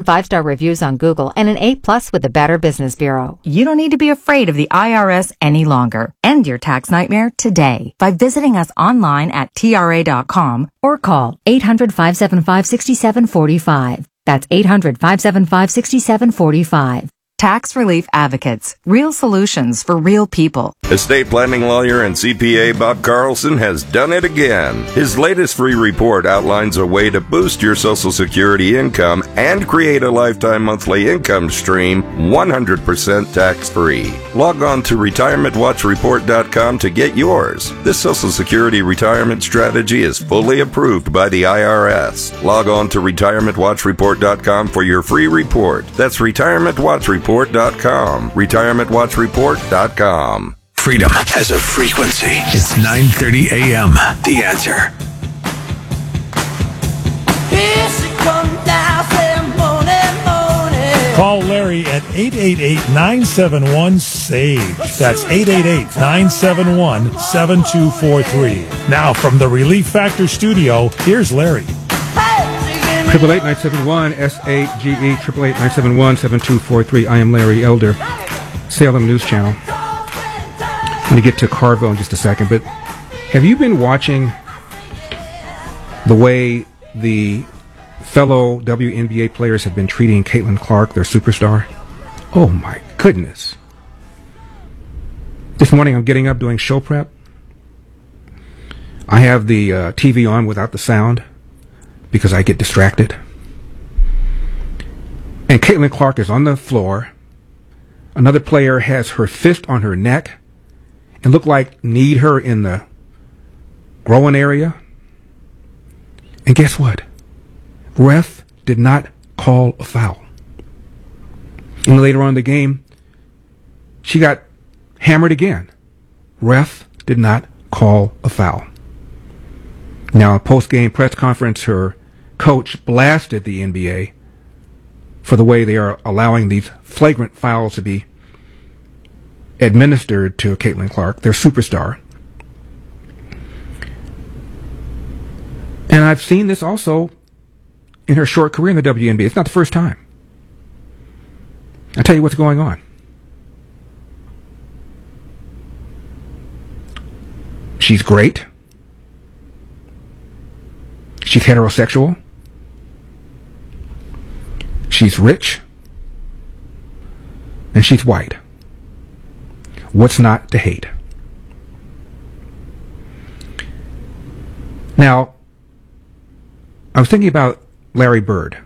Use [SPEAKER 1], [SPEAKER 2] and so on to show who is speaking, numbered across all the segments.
[SPEAKER 1] 5-star reviews on Google and an A+ with the Better Business Bureau.
[SPEAKER 2] You don't need to be afraid of the IRS any longer. End your tax nightmare today by visiting us online at TRA.com or call 800-575-6745. That's 800-575-6745. Tax Relief Advocates. Real solutions for real people.
[SPEAKER 3] Estate planning lawyer and CPA Bob Carlson has done it again. His latest free report outlines a way to boost your Social Security income and create a lifetime monthly income stream 100% tax-free. Log on to retirementwatchreport.com to get yours. This Social Security retirement strategy is fully approved by the IRS. Log on to retirementwatchreport.com for your free report. That's retirementwatchreport.com. retirementwatchreport.com.
[SPEAKER 4] Freedom has a frequency. It's 9:30 a.m. The Answer.
[SPEAKER 5] Call Larry at 888-971-SAVE. That's 888-971-7243. Now from the Relief Factor studio, here's Larry.
[SPEAKER 6] 888-971-SAGE, 888-971-7243. I am Larry Elder, Salem News Channel. I'm going to get to Carville in just a second, but have you been watching the way the fellow WNBA players have been treating Caitlin Clark, their superstar? Oh my goodness. This morning I'm getting up doing show prep. I have the TV on without the sound, because I get distracted. And Caitlin Clark is on the floor. Another player has her fist on her neck and look like kneed her in the groin area. And guess what? Ref did not call a foul. And later on in the game, she got hammered again. Ref did not call a foul. Now, a post-game press conference, her coach blasted the NBA for the way they are allowing these flagrant fouls to be administered to Caitlin Clark, their superstar. And I've seen this also in her short career in the WNBA. It's not the first time. I'll tell you what's going on. She's great. She's heterosexual. She's rich. And she's white. What's not to hate? Now, I was thinking about Larry Bird.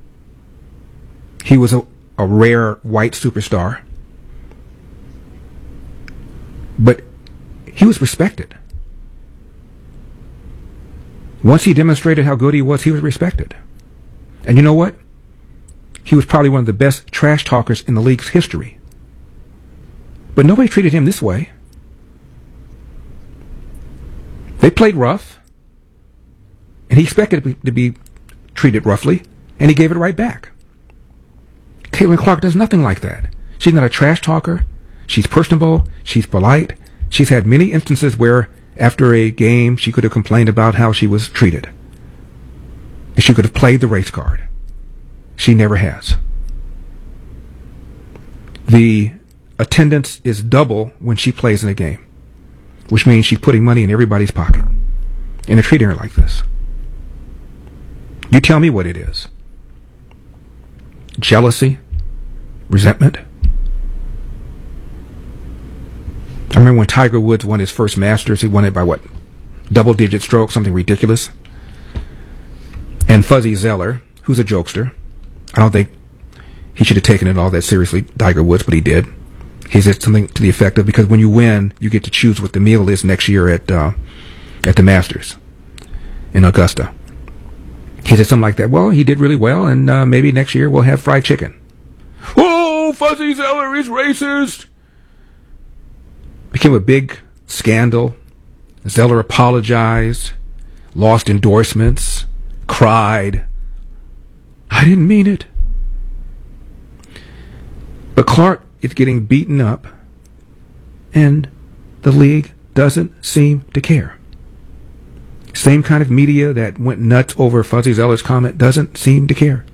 [SPEAKER 6] He was a rare white superstar. But he was respected. Once he demonstrated how good he was respected. And you know what? He was probably one of the best trash talkers in the league's history. But nobody treated him this way. They played rough, and he expected to be treated roughly, and he gave it right back. Caitlin Clark does nothing like that. She's not a trash talker. She's personable. She's polite. She's had many instances where after a game, she could have complained about how she was treated. And she could have played the race card. She never has. The attendance is double when she plays in a game, which means she's putting money in everybody's pocket. And they're treating her like this. You tell me what it is. Jealousy? Resentment? I remember when Tiger Woods won his first Masters, he won it by what? Double-digit strokes, something ridiculous. And Fuzzy Zeller, who's a jokester, I don't think he should have taken it all that seriously, Tiger Woods, but he did. He said something to the effect of, because when you win, you get to choose what the meal is next year at the Masters in Augusta. He said something like that. Well, he did really well, and maybe next year we'll have fried chicken. Oh, Fuzzy Zeller is racist! Became a big scandal. Zeller apologized, lost endorsements, cried. I didn't mean it. But Clark is getting beaten up, and the league doesn't seem to care. Same kind of media that went nuts over Fuzzy Zeller's comment doesn't seem to care.